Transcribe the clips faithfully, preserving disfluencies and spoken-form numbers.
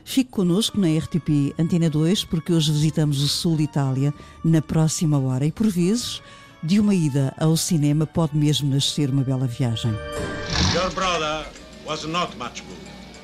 Fique connosco na R T P Antena dois, porque hoje visitamos o sul de Itália na próxima hora e, por vezes, de uma ida ao cinema pode mesmo nascer uma bela viagem. Your brother was not much good.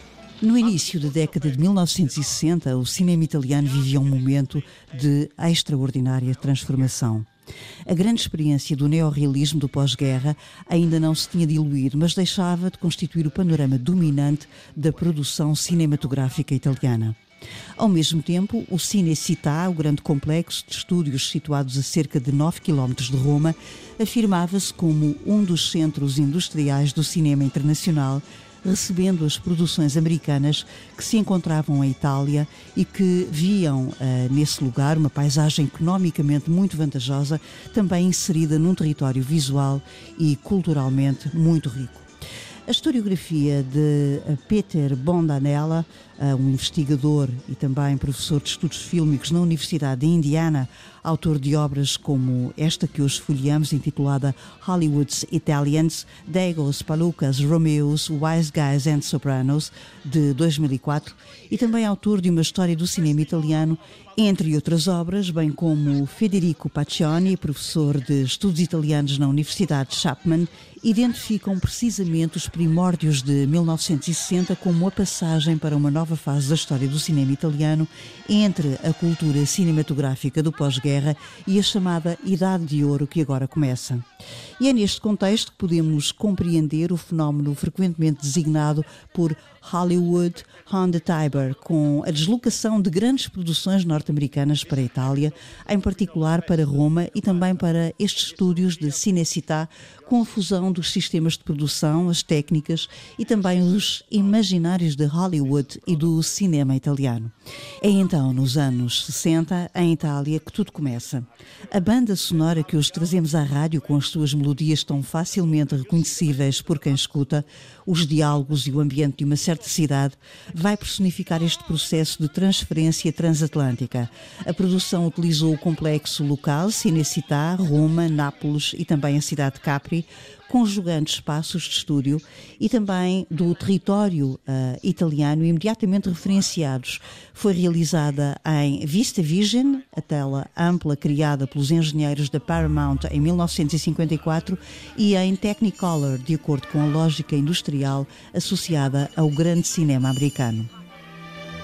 No início da década de mil novecentos e sessenta, o cinema italiano vivia um momento de extraordinária transformação. A grande experiência do neorrealismo do pós-guerra ainda não se tinha diluído, mas deixava de constituir o panorama dominante da produção cinematográfica italiana. Ao mesmo tempo, o Cinecittà, o grande complexo de estúdios situados a cerca de nove quilómetros de Roma, afirmava-se como um dos centros industriais do cinema internacional, recebendo as produções americanas que se encontravam em Itália e que viam uh, nesse lugar uma paisagem economicamente muito vantajosa, também inserida num território visual e culturalmente muito rico. A historiografia de Peter Bondanella, um investigador e também professor de estudos fílmicos na Universidade de Indiana, autor de obras como esta que hoje folheamos, intitulada Hollywood's Italians, Daigos, Palookas, Romeos, Wise Guys and Sopranos, de dois mil e quatro, e também autor de uma história do cinema italiano, entre outras obras, bem como Federico Paccioni, professor de estudos italianos na Universidade de Chapman, identificam precisamente os primórdios de mil novecentos e sessenta como a passagem para uma nova fase da história do cinema italiano entre a cultura cinematográfica do pós-guerra e a chamada Idade de Ouro que agora começa. E é neste contexto que podemos compreender o fenómeno frequentemente designado por Hollywood on the Tiber, com a deslocação de grandes produções norte-americanas para a Itália, em particular para Roma e também para estes estúdios de Cinecittà, com a fusão dos sistemas de produção, as técnicas e também os imaginários de Hollywood e do cinema italiano. É então, nos anos sessenta, em Itália, que tudo começa. A banda sonora que hoje trazemos à rádio, com as suas melodias tão facilmente reconhecíveis por quem escuta, os diálogos e o ambiente de uma certa cidade, vai personificar este processo de transferência transatlântica. A produção utilizou o complexo local, Cinecittà, Roma, Nápoles e também a cidade de Capri, conjugando espaços de estúdio e também do território uh, italiano imediatamente referenciados. Foi realizada em VistaVision, a tela ampla criada pelos engenheiros da Paramount em mil novecentos e cinquenta e quatro, e em Technicolor, de acordo com a lógica industrial associada ao grande cinema americano.